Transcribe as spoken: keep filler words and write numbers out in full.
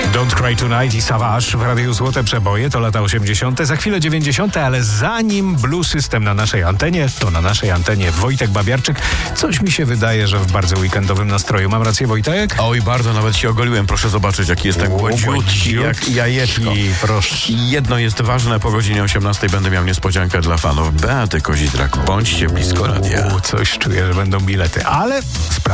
Don't Cry Tonight i Savage w Radiu Złote Przeboje, to lata osiemdziesiąte, za chwilę dziewięćdziesiąte, ale zanim Blue System na naszej antenie, to na naszej antenie Wojtek Babiarczyk. Coś mi się wydaje, że w bardzo weekendowym nastroju. Mam rację, Wojtek? Oj, bardzo, nawet się ogoliłem. Proszę zobaczyć, jaki jestem gładziutki, jak jajeczko. Proszę. I jedno jest ważne, po godzinie osiemnastej będę miał niespodziankę dla fanów Beaty Kozidrak. Bądźcie blisko radia. U, coś czuję, że będą bilety, ale